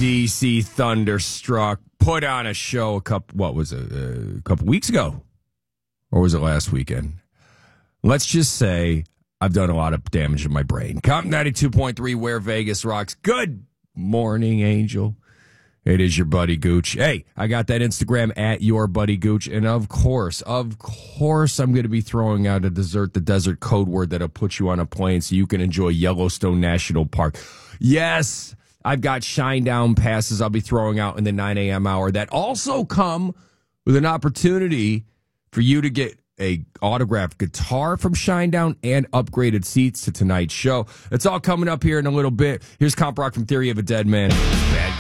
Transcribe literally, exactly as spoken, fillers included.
D C Thunderstruck put on a show a couple, what was it, a couple weeks ago? Or was it last weekend? Let's just say I've done a lot of damage in my brain. Comp ninety-two point three, where Vegas rocks. Good morning, Angel. It is your buddy Gooch. Hey, I got that Instagram at your buddy Gooch. And of course, of course, I'm going to be throwing out a Desert the Desert code word that'll put you on a plane so you can enjoy Yellowstone National Park. Yes, I've got Shinedown passes I'll be throwing out in the nine a.m. hour that also come with an opportunity for you to get a autographed guitar from Shinedown and upgraded seats to tonight's show. It's all coming up here in a little bit. Here's Comp Rock from Theory of a Dead Man. Bad